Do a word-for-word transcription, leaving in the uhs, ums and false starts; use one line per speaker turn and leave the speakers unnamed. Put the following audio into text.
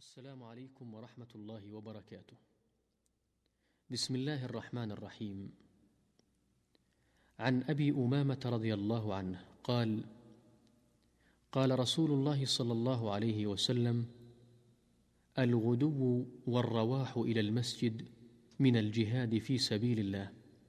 السلام عليكم ورحمة الله وبركاته. بسم الله الرحمن الرحيم. عن أبي أمامة رضي الله عنه قال: قال رسول الله صلى الله عليه وسلم: الغدو والرواح إلى المسجد من الجهاد في سبيل الله.